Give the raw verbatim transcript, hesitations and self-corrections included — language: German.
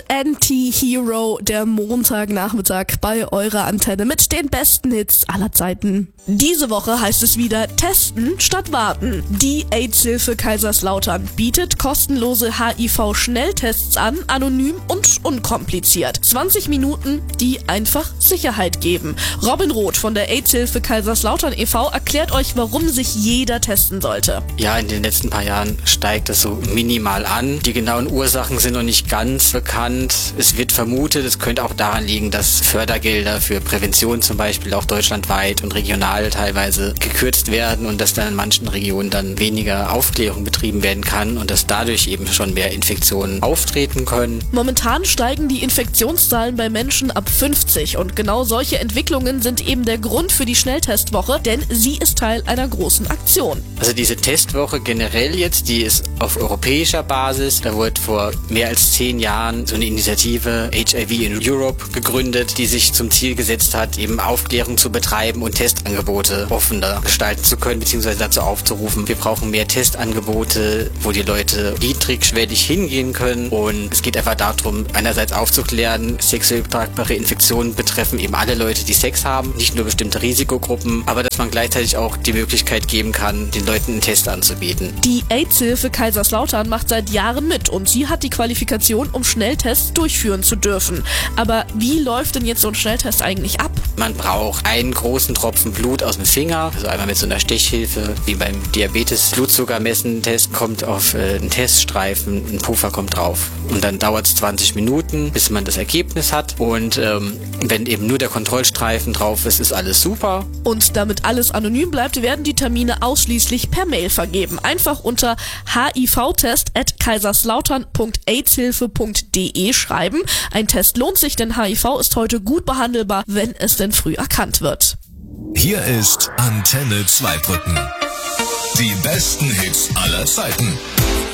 Anti-Hero, der Montagnachmittag bei eurer Antenne mit den besten Hits aller Zeiten. Diese Woche heißt es wieder Testen statt Warten. Die AIDS-Hilfe Kaiserslautern bietet kostenlose H I V-Schnelltests an, anonym und unkompliziert. zwanzig Minuten, die einfach Sicherheit geben. Robin Roth von der AIDS-Hilfe Kaiserslautern e V erklärt euch, warum sich jeder testen sollte. Ja, in den letzten paar Jahren steigt das so minimal an. Die genauen Ursachen sind noch nicht ganz bekannt. Es wird vermutet, es könnte auch daran liegen, dass Fördergelder für Prävention zum Beispiel auch deutschlandweit und regional teilweise gekürzt werden und dass dann in manchen Regionen dann weniger Aufklärung betrieben werden kann und dass dadurch eben schon mehr Infektionen auftreten können. Momentan steigen die Infektionszahlen bei Menschen ab fünfzig und genau solche Entwicklungen sind eben der Grund für die Schnelltestwoche, denn sie ist Teil einer großen Aktion. Also diese Testwoche generell jetzt, die ist auf europäischer Basis. Da wurde vor mehr als zehn Jahren so eine Initiative H I V in Europe gegründet, die sich zum Ziel gesetzt hat, eben Aufklärung zu betreiben und Testangebote offener gestalten zu können, beziehungsweise dazu aufzurufen, wir brauchen mehr Testangebote, wo die Leute niedrigschwellig hingehen können. Und es geht einfach darum, einerseits aufzuklären, sexuell übertragbare Infektionen betreffen eben alle Leute, die Sex haben, nicht nur bestimmte Risikogruppen, aber dass man gleichzeitig auch die Möglichkeit geben kann, den Leuten einen Test anzubieten. Die AIDS-Hilfe Kaiserslautern macht seit Jahren mit und sie hat die Qualifikation, um Schnelltests durchführen zu dürfen. Aber wie läuft denn jetzt so ein Schnelltest eigentlich ab? Man braucht einen großen Tropfen Blut aus dem Finger, also einmal mit so einer Stechhilfe, wie beim Diabetes. Blutzuckermessen-Test kommt auf äh, einen Teststreifen, ein Puffer kommt drauf. Und dann dauert es zwanzig Minuten, bis man das Ergebnis hat. Und ähm, wenn eben nur der Kontrollstreifen drauf ist, ist alles super. Und damit alles anonym bleibt, werden die Termine ausschließlich per Mail vergeben. Einfach unter h i v test at kaiserslautern punkt aidshilfe punkt de schreiben. Ein Test lohnt sich, denn H I V ist heute gut behandelbar, wenn es denn früh erkannt wird. Hier ist Antenne Zweibrücken. Die besten Hits aller Zeiten.